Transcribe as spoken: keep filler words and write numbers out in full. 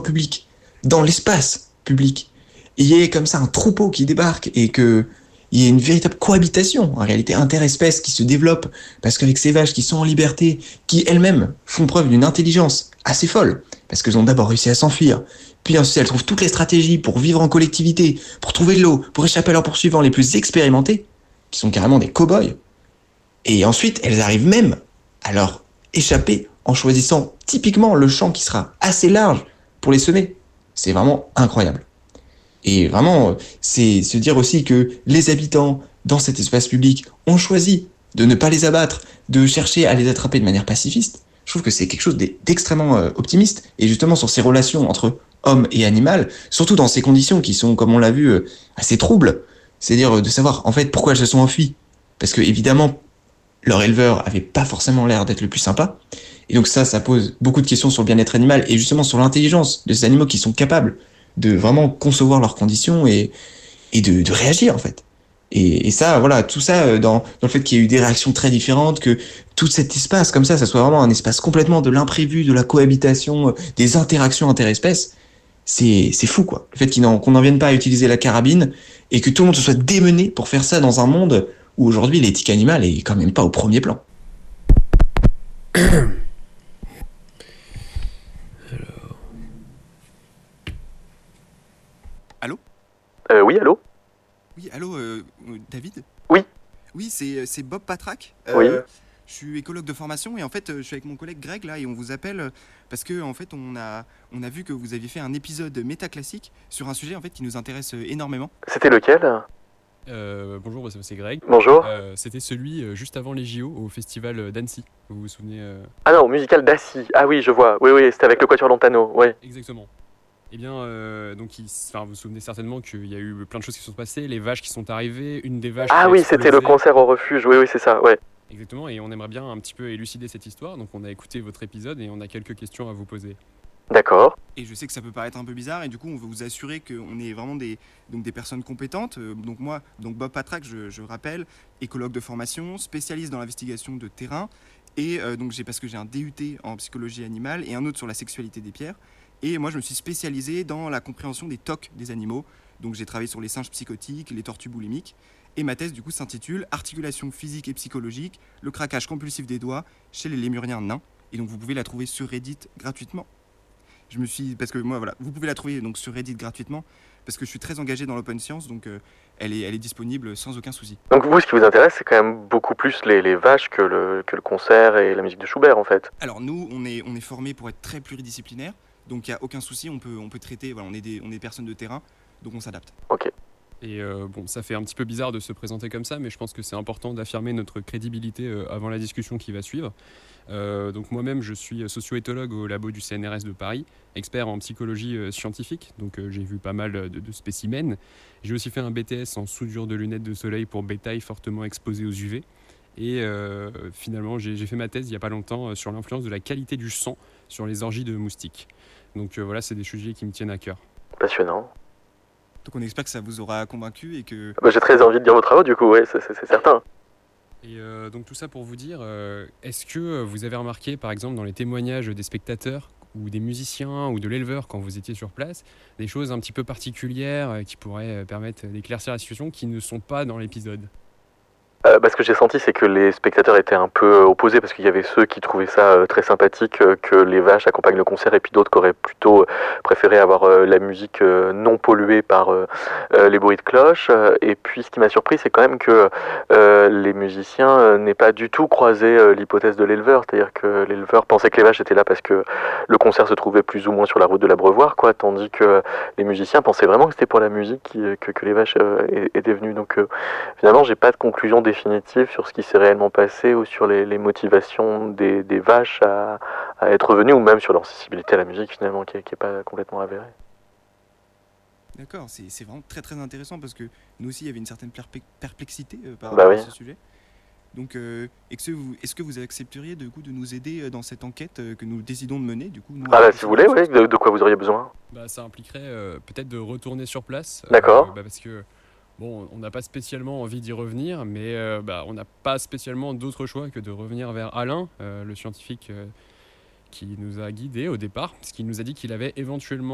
public, dans l'espace public, il y ait comme ça un troupeau qui débarque et que il y ait une véritable cohabitation, en réalité interespèce qui se développe, parce qu'avec ces vaches qui sont en liberté, qui elles-mêmes font preuve d'une intelligence assez folle, parce qu'elles ont d'abord réussi à s'enfuir, puis ensuite elles trouvent toutes les stratégies pour vivre en collectivité, pour trouver de l'eau, pour échapper à leurs poursuivants les plus expérimentés, qui sont carrément des cow-boys, et ensuite elles arrivent même à leur échapper en choisissant typiquement le champ qui sera assez large pour les semer. C'est vraiment incroyable. Et vraiment, c'est se dire aussi que les habitants dans cet espace public ont choisi de ne pas les abattre, de chercher à les attraper de manière pacifiste. Je trouve que c'est quelque chose d'extrêmement optimiste. Et justement, sur ces relations entre homme et animal, surtout dans ces conditions qui sont, comme on l'a vu, assez troubles, c'est-à-dire de savoir, en fait, pourquoi elles se sont enfuies. Parce que, évidemment, leur éleveur avait pas forcément l'air d'être le plus sympa. Et donc ça, ça pose beaucoup de questions sur le bien-être animal et justement sur l'intelligence de ces animaux qui sont capables de vraiment concevoir leurs conditions et, et de, de réagir en fait. Et, et ça, voilà, tout ça dans, dans le fait qu'il y ait eu des réactions très différentes, que tout cet espace comme ça, ça soit vraiment un espace complètement de l'imprévu, de la cohabitation, des interactions interespèces, c'est, c'est fou quoi. Le fait qu'il n'en, qu'on n'en vienne pas à utiliser la carabine et que tout le monde se soit démené pour faire ça dans un monde où aujourd'hui l'éthique animale est quand même pas au premier plan. Allô euh, Oui, allô Oui, allô, euh, David Oui. Oui, c'est, c'est Bob Patrac. Euh, oui. Je suis écologue de formation et en fait, je suis avec mon collègue Greg là et on vous appelle parce que en fait, on a, on a vu que vous aviez fait un épisode métaclassique sur un sujet en fait qui nous intéresse énormément. C'était lequel Euh, bonjour, c'est Greg. Bonjour. Euh, c'était celui euh, juste avant les J O au festival d'Annecy. Vous vous souvenez euh... Ah non, musical d'Annecy. Ah oui, je vois. Oui, oui, c'était avec le Quatuor Lontano. Oui. Exactement. Eh bien, euh, donc, il, enfin, vous vous souvenez certainement qu'il y a eu plein de choses qui se sont passées, les vaches qui sont arrivées, une des vaches. Ah qui oui, explosé. C'était le concert au refuge. Oui, oui, c'est ça. Ouais. Exactement. Et on aimerait bien un petit peu élucider cette histoire. Donc, on a écouté votre épisode et on a quelques questions à vous poser. D'accord. Et je sais que ça peut paraître un peu bizarre et du coup on veut vous assurer qu'on est vraiment des, donc des personnes compétentes. Euh, donc moi, donc Bob Patrac, je, je rappelle, écologue de formation, spécialiste dans l'investigation de terrain et euh, donc j'ai parce que j'ai un D U T en psychologie animale et un autre sur la sexualité des pierres. Et moi je me suis spécialisé dans la compréhension des T O C des animaux. Donc j'ai travaillé sur les singes psychotiques, les tortues boulimiques. Et ma thèse du coup s'intitule Articulation physique et psychologique, le craquage compulsif des doigts chez les lémuriens nains. Et donc vous pouvez la trouver sur Reddit gratuitement. Je me suis parce que moi voilà, vous pouvez la trouver donc sur Reddit gratuitement parce que je suis très engagé dans l'open science donc euh, elle est elle est disponible sans aucun souci. Donc vous, ce qui vous intéresse, c'est quand même beaucoup plus les, les vaches que le que le concert et la musique de Schubert en fait. Alors nous, on est on est formé pour être très pluridisciplinaire, donc il y a aucun souci, on peut on peut traiter voilà, on est des on est des personnes de terrain, donc on s'adapte. Ok. Et euh, bon, ça fait un petit peu bizarre de se présenter comme ça, mais je pense que c'est important d'affirmer notre crédibilité euh, avant la discussion qui va suivre. Euh, donc moi-même, je suis socio-éthologue au labo du C N R S de Paris, expert en psychologie euh, scientifique, donc euh, j'ai vu pas mal de, de spécimens. J'ai aussi fait un B T S en soudure de lunettes de soleil pour bétail fortement exposé aux U V. Et euh, finalement, j'ai, j'ai fait ma thèse il n'y a pas longtemps euh, sur l'influence de la qualité du sang sur les orgies de moustiques. Donc euh, voilà, c'est des sujets qui me tiennent à cœur. Passionnant. Donc on espère que ça vous aura convaincu et que... Bah, j'ai très envie de dire vos travaux du coup, ouais, c'est, c'est, c'est certain. Et euh, donc tout ça pour vous dire, euh, est-ce que vous avez remarqué par exemple dans les témoignages des spectateurs ou des musiciens ou de l'éleveur quand vous étiez sur place, des choses un petit peu particulières euh, qui pourraient euh, permettre d'éclaircir la situation qui ne sont pas dans l'épisode ? Euh, bah, ce que j'ai senti, c'est que les spectateurs étaient un peu euh, opposés parce qu'il y avait ceux qui trouvaient ça euh, très sympathique euh, que les vaches accompagnent le concert et puis d'autres qui auraient plutôt euh, préféré avoir euh, la musique euh, non polluée par euh, euh, les bruits de cloche. Euh, et puis ce qui m'a surpris, c'est quand même que euh, les musiciens euh, n'aient pas du tout croisé euh, l'hypothèse de l'éleveur, c'est-à-dire que l'éleveur pensait que les vaches étaient là parce que le concert se trouvait plus ou moins sur la route de l'Abreuvoir, quoi, tandis que les musiciens pensaient vraiment que c'était pour la musique qui, que, que les vaches euh, étaient venues. Donc euh, finalement, j'ai pas de conclusion définitive définitive sur ce qui s'est réellement passé ou sur les, les motivations des, des vaches à, à être venues ou même sur leur sensibilité à la musique finalement qui n'est pas complètement avérée. D'accord, c'est, c'est vraiment très très intéressant parce que nous aussi il y avait une certaine perplexité euh, par bah rapport oui. à ce sujet. Donc euh, est-ce, que vous, est-ce que vous accepteriez du coup de nous aider dans cette enquête euh, que nous décidons de mener du coup, nous, Ah bah si vous voulez, oui, de, de quoi vous auriez besoin? Bah ça impliquerait euh, peut-être de retourner sur place. D'accord. Euh, bah, parce que bon, on n'a pas spécialement envie d'y revenir, mais euh, bah, on n'a pas spécialement d'autre choix que de revenir vers Alain, euh, le scientifique euh, qui nous a guidés au départ, parce qu'il nous a dit qu'il avait éventuellement